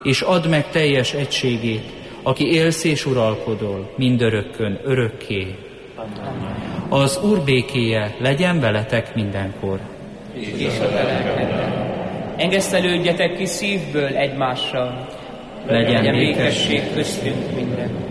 és add meg teljes egységét, aki élsz és uralkodol mindörökkön örökké. Az Úr békéje legyen veletek mindenkor. És a te lelkeddel. Engesztelődjetek ki szívből egymással. Legyen békesség köztünk minden.